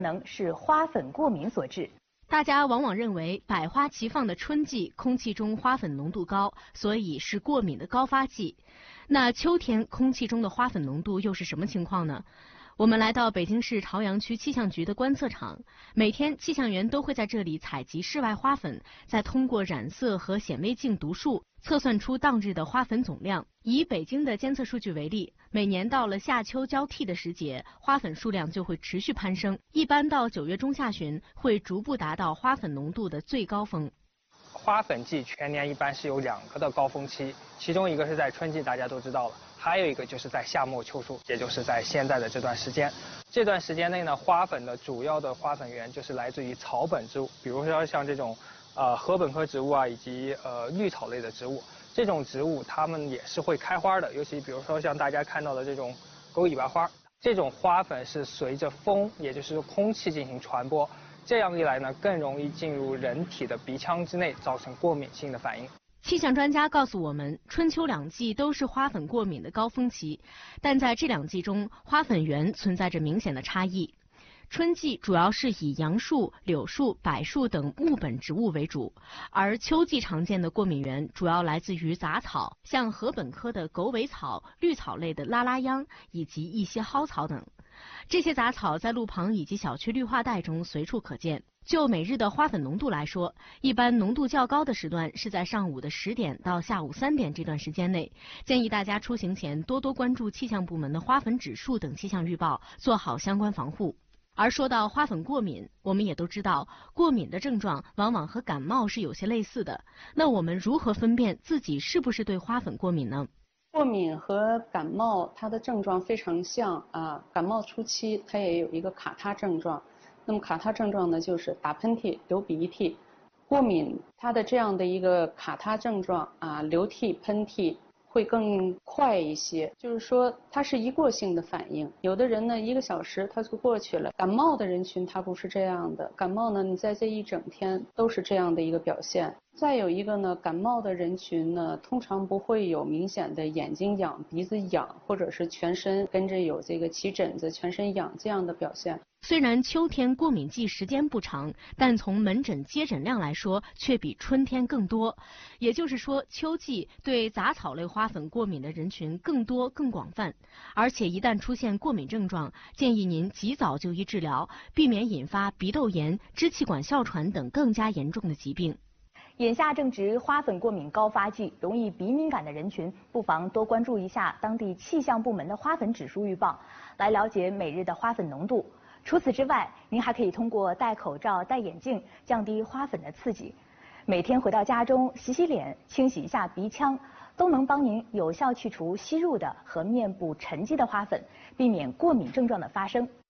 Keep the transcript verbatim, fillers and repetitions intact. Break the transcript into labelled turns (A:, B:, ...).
A: 能是花粉过敏所致。
B: 大家往往认为百花齐放的春季空气中花粉浓度高，所以是过敏的高发季。那秋天空气中的花粉浓度又是什么情况呢？我们来到北京市朝阳区气象局的观测场，每天气象员都会在这里采集室外花粉，再通过染色和显微镜读数，测算出当日的花粉总量。以北京的监测数据为例，每年到了夏秋交替的时节，花粉数量就会持续攀升，一般到九月中下旬会逐步达到花粉浓度的最高峰。
C: 花粉季全年一般是有两个的高峰期，其中一个是在春季，大家都知道了，还有一个就是在夏末秋初，也就是在现在的这段时间。这段时间内呢，花粉的主要的花粉源就是来自于草本植物，比如说像这种呃禾本科植物啊，以及呃绿草类的植物。这种植物它们也是会开花的，尤其比如说像大家看到的这种狗尾巴花，这种花粉是随着风，也就是空气进行传播。这样一来呢，更容易进入人体的鼻腔之内，造成过敏性的反应。
B: 气象专家告诉我们，春秋两季都是花粉过敏的高峰期，但在这两季中，花粉源存在着明显的差异。春季主要是以杨树、柳树、柏树等木本植物为主，而秋季常见的过敏源主要来自于杂草，像禾本科的狗尾草、绿草类的拉拉秧以及一些蒿草等。这些杂草在路旁以及小区绿化带中随处可见。就每日的花粉浓度来说，一般浓度较高的时段是在上午的十点到下午三点这段时间内，建议大家出行前多多关注气象部门的花粉指数等气象预报，做好相关防护。而说到花粉过敏，我们也都知道，过敏的症状往往和感冒是有些类似的。那我们如何分辨自己是不是对花粉过敏呢？
D: 过敏和感冒它的症状非常像啊，感冒初期它也有一个卡他症状，那么卡他症状呢就是打喷嚏、流鼻涕。过敏它的这样的一个卡他症状啊，流涕、喷嚏会更快一些，就是说它是一过性的反应，有的人呢一个小时它就过去了。感冒的人群它不是这样的，感冒呢你在这一整天都是这样的一个表现。再有一个呢，感冒的人群呢通常不会有明显的眼睛痒、鼻子痒，或者是全身跟着有这个起疹子、全身痒这样的表现。
B: 虽然秋天过敏季时间不长，但从门诊接诊量来说，却比春天更多。也就是说，秋季对杂草类花粉过敏的人群更多、更广泛。而且一旦出现过敏症状，建议您及早就医治疗，避免引发鼻窦炎、支气管哮喘等更加严重的疾病。
A: 眼下正值花粉过敏高发季，容易鼻敏感的人群不妨多关注一下当地气象部门的花粉指数预报，来了解每日的花粉浓度。除此之外，您还可以通过戴口罩、戴眼镜降低花粉的刺激。每天回到家中洗洗脸、清洗一下鼻腔，都能帮您有效去除吸入的和面部沉积的花粉，避免过敏症状的发生。